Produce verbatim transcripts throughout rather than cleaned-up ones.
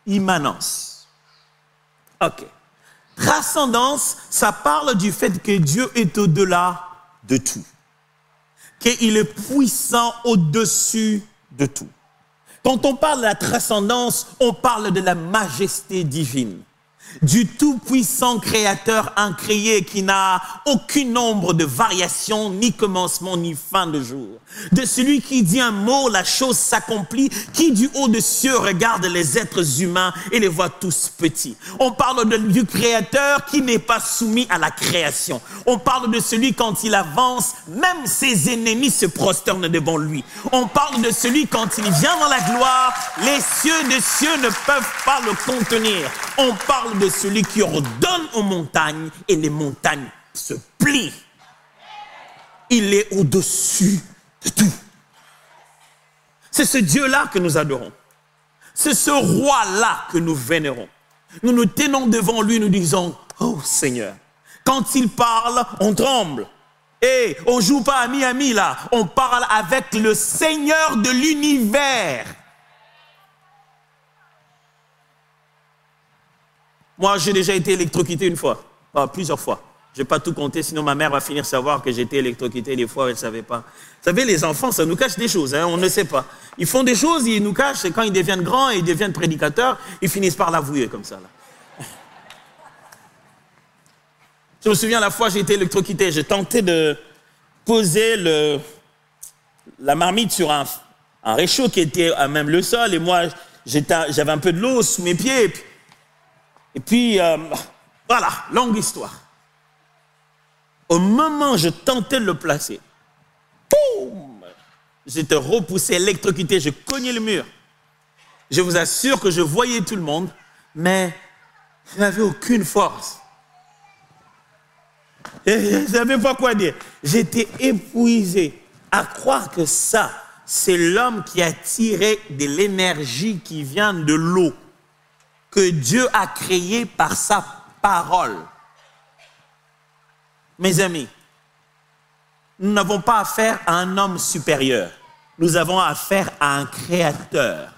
immanence. Ok. Transcendance, ça parle du fait que Dieu est au-delà de tout. Qu'il est puissant au-dessus de tout. Quand on parle de la transcendance, on parle de la majesté divine. Du tout-puissant créateur incréé qui n'a aucun nombre de variations, ni commencement, ni fin de jour. De celui qui dit un mot, la chose s'accomplit, qui du haut des cieux regarde les êtres humains et les voit tous petits. On parle de, du créateur qui n'est pas soumis à la création. On parle de celui quand il avance, même ses ennemis se prosternent devant lui. On parle de celui quand il vient dans la gloire, les cieux des cieux ne peuvent pas le contenir. On parle de celui qui ordonne aux montagnes et les montagnes se plient. Il est au-dessus de tout. C'est ce Dieu-là que nous adorons. C'est ce roi-là que nous vénérons. Nous nous tenons devant lui, nous disons, oh Seigneur. Quand il parle, on tremble. Et on ne joue pas à Miami là, on parle avec le Seigneur de l'univers. Moi, j'ai déjà été électrocuté une fois, ah, plusieurs fois. Je ne vais pas tout compter, sinon ma mère va finir savoir que j'ai été électrocuté des fois, elle ne savait pas. Vous savez, les enfants, ça nous cache des choses, hein, on ne sait pas. Ils font des choses, ils nous cachent, et quand ils deviennent grands et ils deviennent prédicateurs, ils finissent par l'avouer comme ça. Là. Je me souviens, la fois, j'ai été électrocuté, j'ai tenté de poser le, la marmite sur un, un réchaud qui était à même le sol, et moi, j'avais un peu de l'eau sous mes pieds, et puis, Et puis, euh, voilà, longue histoire. Au moment où je tentais de le placer, boum, j'étais repoussé, électrocuté, je cognais le mur. Je vous assure que je voyais tout le monde, mais je n'avais aucune force. Et je ne savais pas quoi dire. J'étais épuisé. À croire que ça, c'est l'homme qui a tiré de l'énergie qui vient de l'eau, que Dieu a créé par sa parole. Mes amis, nous n'avons pas affaire à un homme supérieur. Nous avons affaire à un créateur.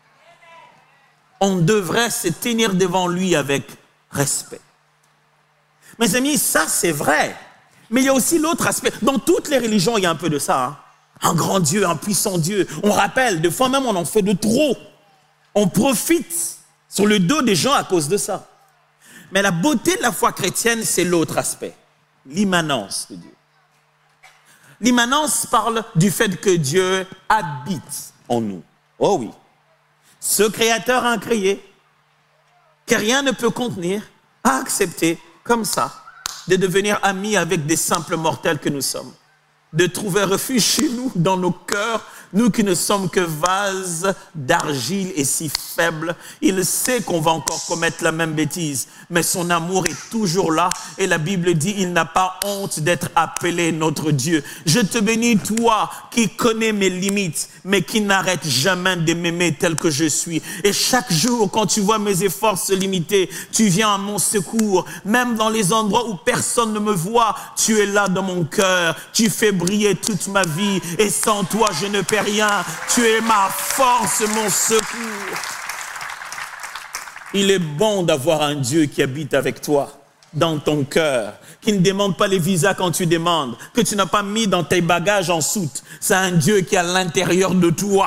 On devrait se tenir devant lui avec respect. Mes amis, ça c'est vrai. Mais il y a aussi l'autre aspect. Dans toutes les religions, il y a un peu de ça. Hein? Un grand Dieu, un puissant Dieu. On rappelle, des fois même on en fait de trop. On profite sur le dos des gens à cause de ça. Mais la beauté de la foi chrétienne, c'est l'autre aspect. L'immanence de Dieu. L'immanence parle du fait que Dieu habite en nous. Oh oui. Ce créateur incréé, que rien ne peut contenir, a accepté, comme ça, de devenir ami avec des simples mortels que nous sommes. De trouver refuge chez nous, dans nos cœurs, nous qui ne sommes que vases d'argile et si faibles. Il sait qu'on va encore commettre la même bêtise, mais son amour est toujours là. Et la Bible dit, il n'a pas honte d'être appelé notre Dieu. Je te bénis, toi, qui connais mes limites, mais qui n'arrête jamais de m'aimer tel que je suis. Et chaque jour, quand tu vois mes efforts se limiter, tu viens à mon secours. Même dans les endroits où personne ne me voit, tu es là dans mon cœur. Tu fais briller toute ma vie. Et sans toi, je ne perds rien. Tu es ma force, mon secours. Il est bon d'avoir un Dieu qui habite avec toi, dans ton cœur, qui ne demande pas les visas quand tu demandes, que tu n'as pas mis dans tes bagages en soute. C'est un Dieu qui est à l'intérieur de toi.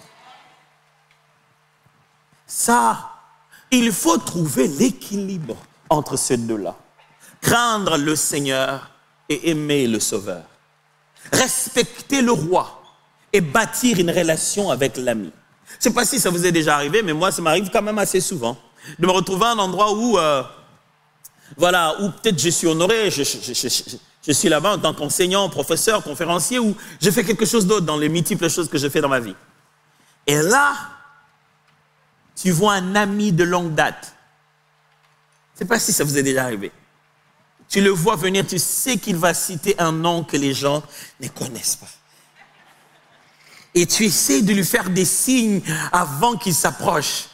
Ça, il faut trouver l'équilibre entre ces deux-là. Craindre le Seigneur et aimer le Sauveur. Respecter le roi et bâtir une relation avec l'ami. Je ne sais pas si ça vous est déjà arrivé, mais moi, ça m'arrive quand même assez souvent de me retrouver à un endroit où, euh, voilà, où peut-être je suis honoré, je, je, je, je, je suis là-bas en tant qu'enseignant, professeur, conférencier, ou je fais quelque chose d'autre dans les multiples choses que je fais dans ma vie. Et là, tu vois un ami de longue date. Je ne sais pas si ça vous est déjà arrivé. Tu le vois venir, tu sais qu'il va citer un nom que les gens ne connaissent pas. Et tu essaies de lui faire des signes avant qu'il s'approche.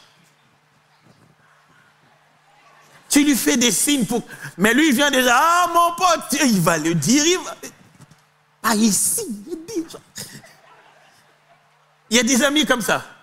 Tu lui fais des signes pour... Mais lui, il vient déjà, ah mon pote, il va le dire, il va... Ah ici, il dit... Il y a des amis comme ça.